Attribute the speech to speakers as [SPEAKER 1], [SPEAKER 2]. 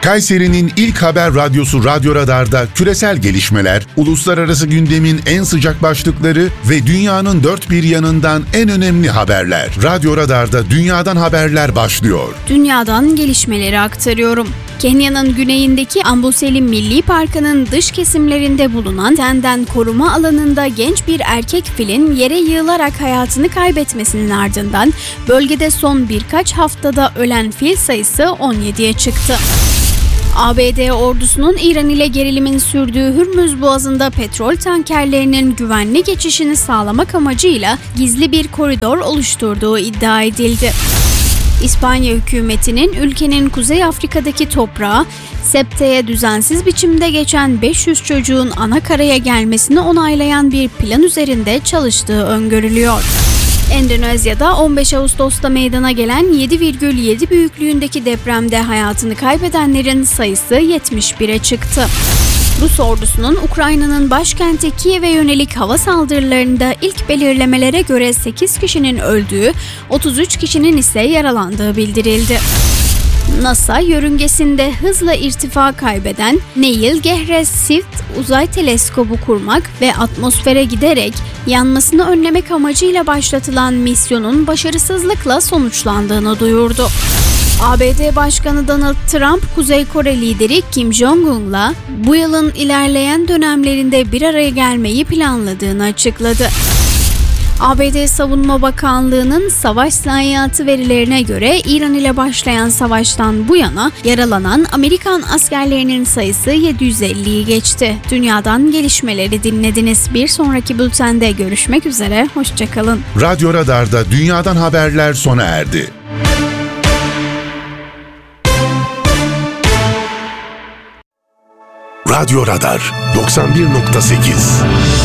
[SPEAKER 1] Kayseri'nin ilk haber radyosu Radyo Radar'da küresel gelişmeler, uluslararası gündemin en sıcak başlıkları ve dünyanın dört bir yanından en önemli haberler. Radyo Radar'da dünyadan haberler başlıyor.
[SPEAKER 2] Dünyadan gelişmeleri aktarıyorum. Kenya'nın güneyindeki Amboseli Milli Parkı'nın dış kesimlerinde bulunan senden koruma alanında genç bir erkek filin yere yığılarak hayatını kaybetmesinin ardından bölgede son birkaç haftada ölen fil sayısı 17'ye çıktı. ABD ordusunun İran ile gerilimin sürdüğü Hürmüz Boğazı'nda petrol tankerlerinin güvenli geçişini sağlamak amacıyla gizli bir koridor oluşturduğu iddia edildi. İspanya hükümetinin ülkenin Kuzey Afrika'daki toprağı Septe'ye düzensiz biçimde geçen 500 çocuğun ana karaya gelmesini onaylayan bir plan üzerinde çalıştığı öngörülüyor. Endonezya'da 15 Ağustos'ta meydana gelen 7,7 büyüklüğündeki depremde hayatını kaybedenlerin sayısı 71'e çıktı. Rus ordusunun Ukrayna'nın başkenti Kiev'e yönelik hava saldırılarında ilk belirlemelere göre 8 kişinin öldüğü, 33 kişinin ise yaralandığı bildirildi. NASA yörüngesinde hızla irtifa kaybeden Neil deGrasse Swift uzay teleskobu kurmak ve atmosfere giderek yanmasını önlemek amacıyla başlatılan misyonun başarısızlıkla sonuçlandığını duyurdu. ABD Başkanı Donald Trump, Kuzey Kore lideri Kim Jong-un'la bu yılın ilerleyen dönemlerinde bir araya gelmeyi planladığını açıkladı. ABD Savunma Bakanlığı'nın savaş zayiatı verilerine göre İran ile başlayan savaştan bu yana yaralanan Amerikan askerlerinin sayısı 750'yi geçti. Dünyadan gelişmeleri dinlediniz. Bir sonraki bültende görüşmek üzere, hoşçakalın.
[SPEAKER 1] Radyo Radar'da dünyadan haberler sona erdi. Radyo Radar 91.8